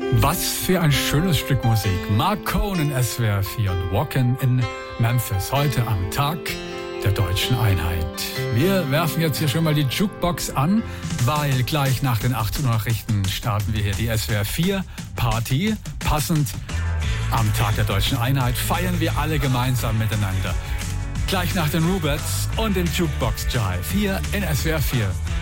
Was für ein schönes Stück Musik. Mark Cohn, SWR 4 und Walkin' in Memphis. Heute am Tag der Deutschen Einheit. Wir werfen jetzt hier schon mal die Jukebox an, weil gleich nach den 18 Uhr Nachrichten starten wir hier die SWR 4 Party. Passend am Tag der Deutschen Einheit feiern wir alle gemeinsam miteinander. Gleich nach den Rubettes und dem Jukebox Jive hier in SWR 4.